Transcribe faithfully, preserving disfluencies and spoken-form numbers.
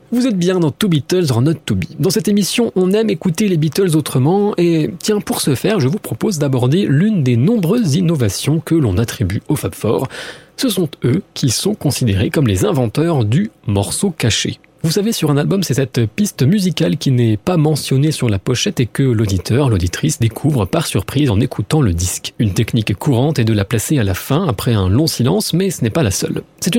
Vous êtes bien dans Two Beatles or Not To Be. Dans cette émission, on aime écouter les Beatles autrement et tiens, pour ce faire, je vous propose d'aborder l'une des nombreuses innovations que l'on attribue aux Fab Four. Ce sont eux qui sont considérés comme les inventeurs du morceau caché. Vous savez, sur un album, c'est cette piste musicale qui n'est pas mentionnée sur la pochette et que l'auditeur, l'auditrice découvre par surprise en écoutant le disque. Une technique courante est de la placer à la fin après un long silence, mais ce n'est pas la seule. C'est